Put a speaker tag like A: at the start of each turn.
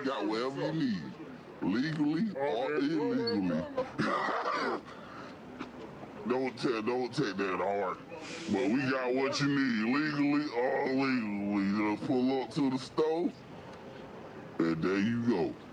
A: got whatever you need, legally or illegally. Don't take that hard. But we got what you need, legally or illegally. Just pull up to the store, and there you go.